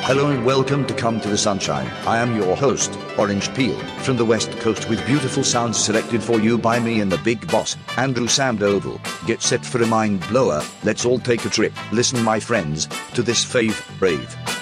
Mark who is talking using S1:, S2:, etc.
S1: Hello and welcome to Come to the Sunshine. I am your host, Orange Peel, from the West Coast with beautiful sounds selected for you by me and the big boss, Andrew Sandoval. Get set for a mind blower, let's all take a trip. Listen my friends, to this fave rave.